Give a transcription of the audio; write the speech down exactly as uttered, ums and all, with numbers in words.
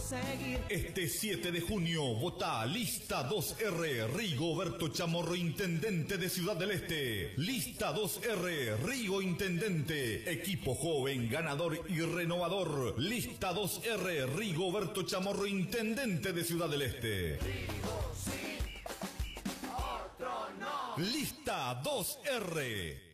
seguir. Este siete de junio, vota Lista dos R, Rigoberto Chamorro, Intendente de Ciudad del Este. Lista dos R, Rigo Intendente, equipo joven, ganador y renovador. Lista dos R, Rigoberto Chamorro, Intendente de Ciudad del Este. Rigo sí, otro no. Lista dos R.